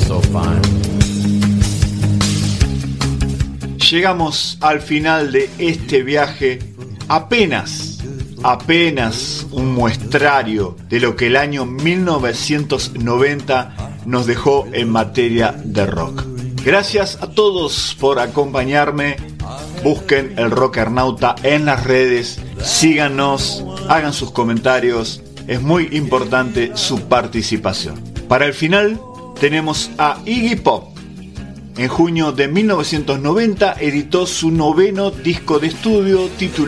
so fine. Llegamos al final de este viaje, apenas un muestrario de lo que el año 1990 nos dejó en materia de rock. Gracias a todos por acompañarme. Busquen el Rockernauta en las redes, síganos, hagan sus comentarios, es muy importante su participación. Para el final tenemos a Iggy Pop. En junio de 1990 editó su 9º disco de estudio titulado